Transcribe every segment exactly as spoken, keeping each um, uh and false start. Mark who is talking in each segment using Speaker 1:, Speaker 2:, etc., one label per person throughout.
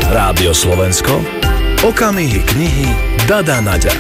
Speaker 1: Rádio Slovensko, okamihy knihy Dada Naďa.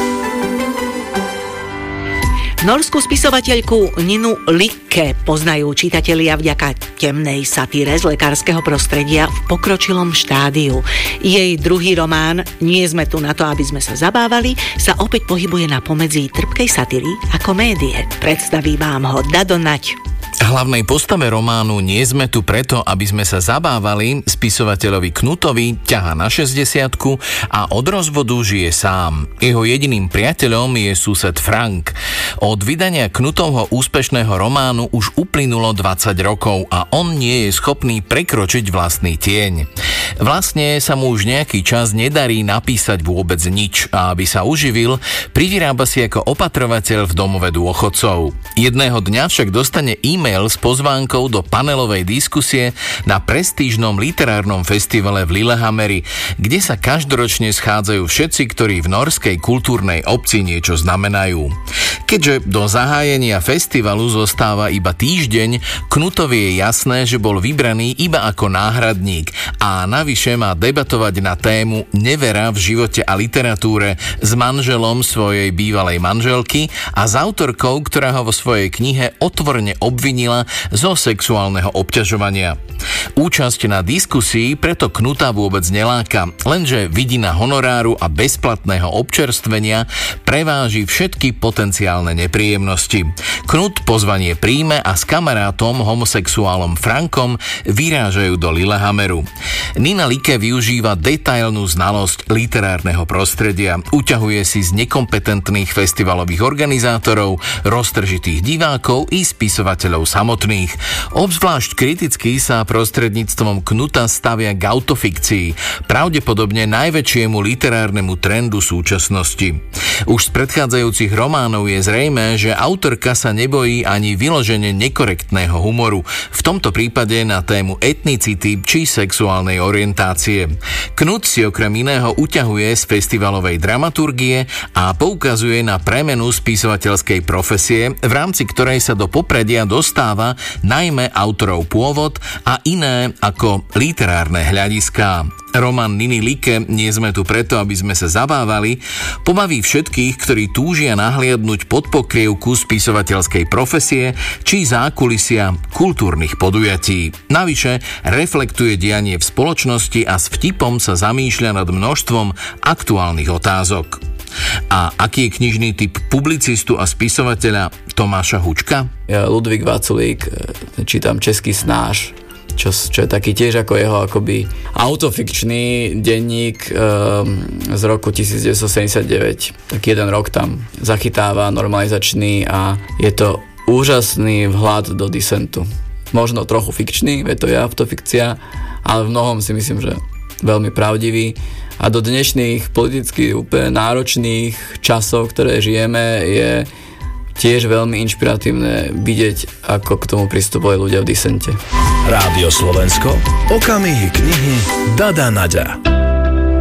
Speaker 2: Norskú spisovateľku Ninu Lykke poznajú čitatelia vďaka temnej satíre z lekárskeho prostredia v pokročilom štádiu. Jej druhý román Nie sme tu na to, aby sme sa zabávali, sa opäť pohybuje na pomedzi trpkej satíry a komédie. Predstaví vám ho Dado Naď.
Speaker 3: Hlavnej postave románu Nie sme tu preto, aby sme sa zabávali, spisovateľovi Knutovi ťahá na šesťdesiatku a od rozvodu žije sám. Jeho jediným priateľom je sused Frank. Od vydania Knutovho úspešného románu už uplynulo dvadsať rokov a on nie je schopný prekročiť vlastný tieň. Vlastne sa mu už nejaký čas nedarí napísať vôbec nič a aby sa uživil, privyrába si ako opatrovateľ v domove dôchodcov. Jedného dňa však dostane e-mail s pozvánkou do panelovej diskusie na prestížnom literárnom festivale v Lillehammeri, kde sa každoročne schádzajú všetci, ktorí v norskej kultúrnej obci niečo znamenajú. Keďže do zahájenia festivalu zostáva iba týždeň, Knutovi je jasné, že bol vybraný iba ako náhradník a navyše má debatovať na tému nevera v živote a literatúre s manželom svojej bývalej manželky a s autorkou, ktorá ho vo svojej knihe otvorene obvinila zo sexuálneho obťažovania. Účasť na diskusii preto Knuta vôbec neláka, lenže vidina honoráru a bezplatného občerstvenia preváži všetky potenciálne nepríjemnosti. Knut pozvanie príjme a s kamarátom homosexuálom Frankom vyrážajú do Lillehammeru. Nina Lykke využíva detailnú znalosť literárneho prostredia, uťahuje si z nekompetentných festivalových organizátorov, roztržitých divákov i spisovateľov samotných. Obzvlášť kriticky sa prostredníctvom Knuta stavia k autofikcii, pravdepodobne najväčšiemu literárnemu trendu súčasnosti. Už z predchádzajúcich románov je zrejmé, že autorka sa nebojí ani vyložene nekorektného humoru, v tomto prípade na tému etnicity či sexuálnej orientácie. Knut si okrem iného uťahuje z festivalovej dramaturgie a poukazuje na premenu spisovateľskej profesie, v rámci ktorej sa do popredia dostáva najmä autorov pôvod a iné ako literárne hľadiská. Román Niny Lykke Nie sme tu preto, aby sme sa zabávali, pobaví všetkých, ktorí túžia nahliadnúť pod pokrievku spisovateľskej profesie či zákulisia kultúrnych podujatí. Navyše reflektuje dianie v spoločnosti a s vtipom sa zamýšľa nad množstvom aktuálnych otázok. A aký je knižný typ publicistu a spisovateľa Tomáša Hučka?
Speaker 4: Ja Ludvík Vaculík, čítam Český snáš, Čo, čo je taký tiež ako jeho akoby autofikčný denník um, z roku devätnásťsedemdesiatdeväť. Tak jeden rok tam zachytáva normalizačný a je to úžasný vhľad do disentu. Možno trochu fikčný, je to je autofikcia, ale v mnohom si myslím, že veľmi pravdivý. A do dnešných politicky úplne náročných časov, ktoré žijeme, je tiež veľmi inšpiratívne vidieť, ako k tomu pristupovali ľudia v disente.
Speaker 1: Rádio Slovensko, okamihy knihy Dada Naďa.